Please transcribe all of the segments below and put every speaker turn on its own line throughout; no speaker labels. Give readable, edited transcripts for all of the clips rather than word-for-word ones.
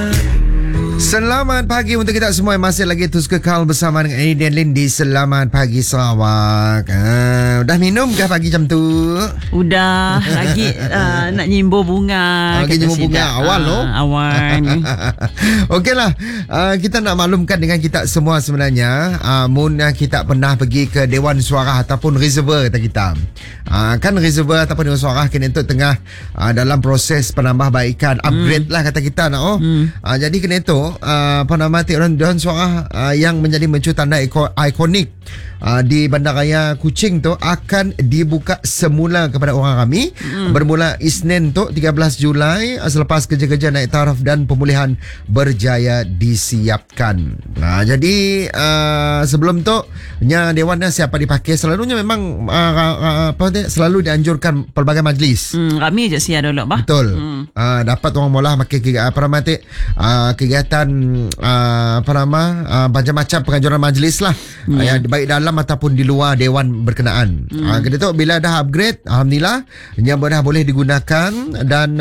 Selamat pagi untuk kita semua yang masih lagi terus kekal bersama dengan Eddie dan Lindy. Selamat pagi Sarawak. Dah minum kah pagi jam tu?
Udah lagi nak nyimbur bunga.
Lagi nyimbur bunga awal loh.
Awal.
Okeylah, kita nak maklumkan dengan kita semua sebenarnya, mun kita pernah pergi ke Dewan Suara ataupun reservoir kata kita. Kan reservoir ataupun Dewan Suara kini tu tengah dalam proses penambahbaikan, upgrade lah kata kita nak. Jadi kini tu Dewan Suara yang menjadi mencuri tanda ikonik di Bandaraya Kuching tu akan dibuka semula kepada orang ramai bermula Isnin tu 13 Julai selepas kerja-kerja naik taraf dan pemulihan berjaya disiapkan. Jadi sebelum tu Dewan siapa dipakai selalunya memang selalu dianjurkan pelbagai majlis.
Ramai je siap dulu bah.
Betul. Dapat orang mula pakai kegiatan macam-macam penganjuran majlis lah, yang baik dalam ataupun di luar dewan berkenaan. Kita tu bila dah upgrade, alhamdulillah nya dah boleh digunakan dan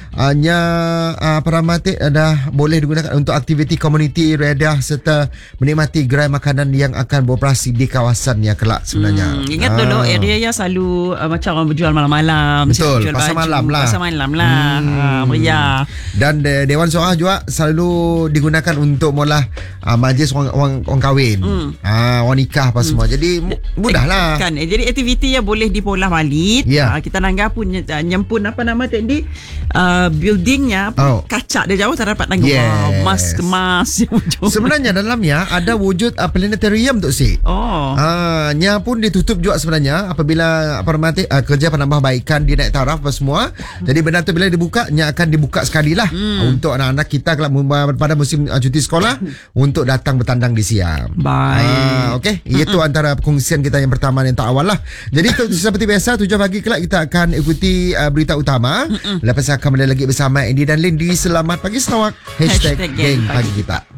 dah boleh digunakan untuk aktiviti komuniti redah serta menikmati gerai makanan yang akan beroperasi di kawasannya kelak sebenarnya.
Ingat dulu area yang selalu macam orang berjual malam-malam.
Betul,
jual
pasar
baju,
malam lah.
Pasar malam lah. Meriah.
Dan Dewan Suara juga selalu digunakan untuk mula majlis orang kahwin, orang nikah apa semua. Jadi mudahlah.
Kan, jadi aktiviti yang boleh dipolah balik. Kita nanggap pun nyempun apa nama tadi buildingnya kacak dia jauh tak dapat nanggap. Kemas.
Sebenarnya dalamnya ada wujud planetarium tu si. Nya pun ditutup juga sebenarnya apabila kerja penambahbaikan di naik taraf apa semua. Jadi benda tu bila dibuka nya akan dibuka sekali lah untuk anak-anak kita pada musim cuti sekolah untuk datang bertandang di siang.
Baik.
Okey, itu antara perkongsian kita yang pertama yang tak awal lah. Jadi seperti biasa 7 pagi kelak kita akan ikuti berita utama. Lepas akan kembali lagi bersama Andy dan Lindy. Selamat pagi Sarawak. #geng pagi kita.